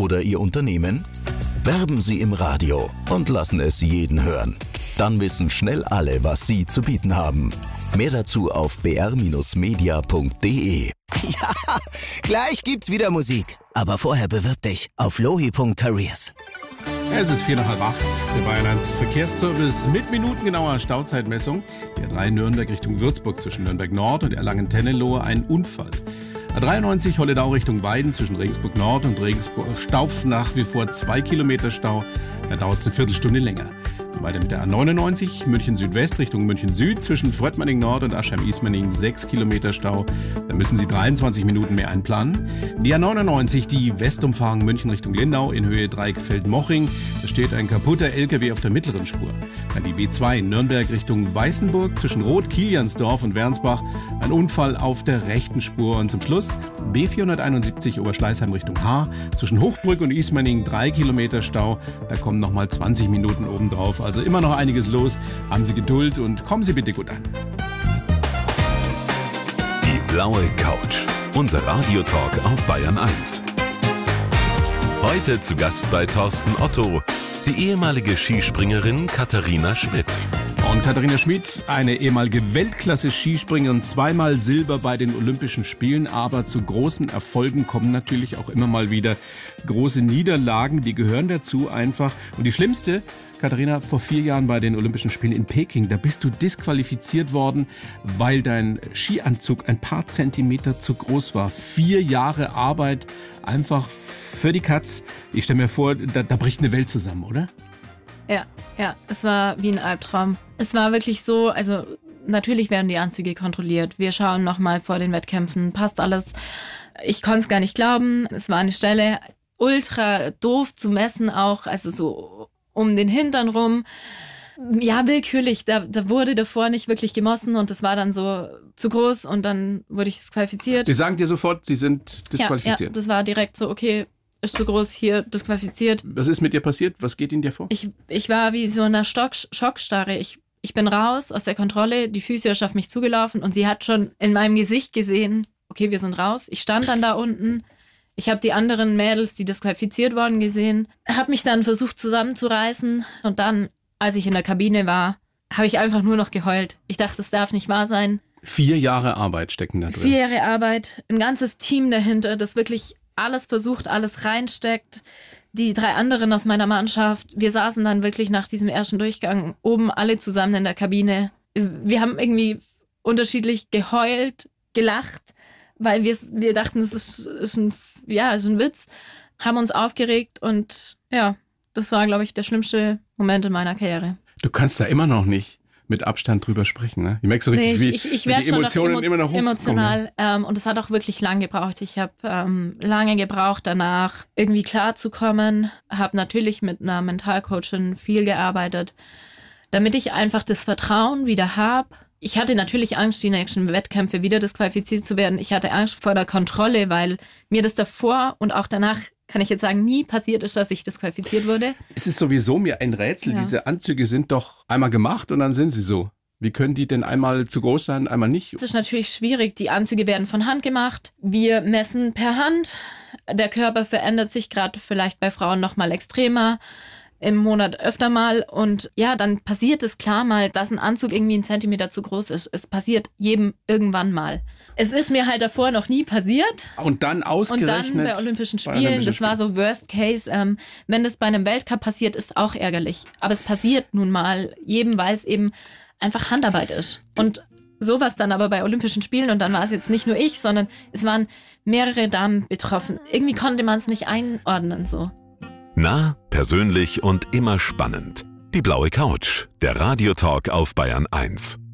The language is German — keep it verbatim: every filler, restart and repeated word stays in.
oder Ihr Unternehmen? Werben Sie im Radio und lassen es jeden hören. Dann wissen schnell alle, was Sie zu bieten haben. Mehr dazu auf b r Bindestrich media punkt d e. Ja, gleich gibt's wieder Musik. Aber vorher bewirb dich auf lohi punkt careers. Es ist vier nach halb acht. Der Bayern eins Verkehrsservice mit minutengenauer Stauzeitmessung. Die A drei Nürnberg Richtung Würzburg zwischen Nürnberg Nord und Erlangen-Tennenlohe ein Unfall. A dreiundneunzig Holledau Richtung Weiden zwischen Regensburg Nord und Regensburg Stauf nach wie vor zwei Kilometer Stau. Da dauert es eine Viertelstunde länger. Weiter mit der A neunundneunzig München Südwest Richtung München Süd zwischen Fröttmanning Nord und Aschheim-Ismaning sechs Kilometer Stau. Da müssen Sie dreiundzwanzig Minuten mehr einplanen. Die A neunundneunzig, die Westumfahrung München Richtung Lindau in Höhe Dreieckfeld-Moching. Da steht ein kaputter L K W auf der mittleren Spur. Dann die B zwei Nürnberg Richtung Weißenburg zwischen Roth-Kiliansdorf und Wernsbach. Ein Unfall auf der rechten Spur. Und zum Schluss B vierhunderteinundsiebzig Oberschleißheim Richtung Haar zwischen Hochbrück und Ismaning drei Kilometer Stau. Da kommen nochmal zwanzig Minuten obendrauf. Also immer noch einiges los. Haben Sie Geduld und kommen Sie bitte gut an. Die blaue Couch. Unser Radiotalk auf Bayern eins. Heute zu Gast bei Thorsten Otto, die ehemalige Skispringerin Katharina Schmidt. Und Katharina Schmidt, eine ehemalige Weltklasse-Skispringerin, zweimal Silber bei den Olympischen Spielen, aber zu großen Erfolgen kommen natürlich auch immer mal wieder große Niederlagen, die gehören dazu einfach. Und die schlimmste, Katharina, vor vier Jahren bei den Olympischen Spielen in Peking, da bist du disqualifiziert worden, weil dein Skianzug ein paar Zentimeter zu groß war. Vier Jahre Arbeit, einfach für die Katz. Ich stelle mir vor, da, da bricht eine Welt zusammen, oder? Ja, ja, es war wie ein Albtraum. Es war wirklich so, also natürlich werden die Anzüge kontrolliert. Wir schauen nochmal vor den Wettkämpfen, passt alles. Ich konnte es gar nicht glauben. Es war eine Stelle ultra doof zu messen auch, also so um den Hintern rum. Ja, willkürlich. Da, da wurde davor nicht wirklich gemessen und es war dann so zu groß und dann wurde ich disqualifiziert. Sie sagen dir sofort, Sie sind disqualifiziert. Ja, ja, das war direkt so, okay, ist zu groß, hier disqualifiziert. Was ist mit dir passiert? Was geht Ihnen dir vor? Ich, ich war wie so in einer Stock, Schockstarre. Ich, ich bin raus aus der Kontrolle, die Physio ist auf mich zugelaufen und sie hat schon in meinem Gesicht gesehen, okay, wir sind raus. Ich stand dann da unten. Ich habe die anderen Mädels, die disqualifiziert wurden, gesehen, habe mich dann versucht zusammenzureißen und dann, als ich in der Kabine war, habe ich einfach nur noch geheult. Ich dachte, das darf nicht wahr sein. Vier Jahre Arbeit stecken da drin. Vier Jahre Arbeit, ein ganzes Team dahinter, das wirklich alles versucht, alles reinsteckt. Die drei anderen aus meiner Mannschaft, wir saßen dann wirklich nach diesem ersten Durchgang oben alle zusammen in der Kabine. Wir haben irgendwie unterschiedlich geheult, gelacht, weil wir, wir dachten, es ist, ist, ein, ja, ist ein Witz, haben uns aufgeregt und ja, das war, glaube ich, der schlimmste Moment in meiner Karriere. Du kannst da immer noch nicht mit Abstand drüber sprechen, ne? Ich merke so richtig, nee, wie, ich, ich wie die schon Emotionen noch emo- immer noch hochkommen. emotional ähm, und es hat auch wirklich lang gebraucht. Ich habe ähm, lange gebraucht, danach irgendwie klarzukommen. Habe natürlich mit einer Mentalcoachin viel gearbeitet, damit ich einfach das Vertrauen wieder habe. Ich hatte natürlich Angst, die nächsten Wettkämpfe wieder disqualifiziert zu werden. Ich hatte Angst vor der Kontrolle, weil mir das davor und auch danach, kann ich jetzt sagen, nie passiert ist, dass ich disqualifiziert wurde. Es ist sowieso mir ein Rätsel. Ja. Diese Anzüge sind doch einmal gemacht und dann sind sie so. Wie können die denn einmal zu groß sein, einmal nicht? Es ist natürlich schwierig. Die Anzüge werden von Hand gemacht. Wir messen per Hand. Der Körper verändert sich gerade vielleicht bei Frauen noch mal extremer. Im Monat öfter mal und ja, dann passiert es klar mal, dass ein Anzug irgendwie einen Zentimeter zu groß ist. Es passiert jedem irgendwann mal. Es ist mir halt davor noch nie passiert. Und dann ausgerechnet Und dann bei Olympischen Spielen, bei Olympischen das war so Worst Case. Ähm, wenn das bei einem Weltcup passiert, ist auch ärgerlich. Aber es passiert nun mal jedem, weil es eben einfach Handarbeit ist. Und sowas dann aber bei Olympischen Spielen und dann war es jetzt nicht nur ich, sondern es waren mehrere Damen betroffen. Irgendwie konnte man es nicht einordnen so. Nah, persönlich und immer spannend. Die blaue Couch, der Radiotalk auf Bayern eins.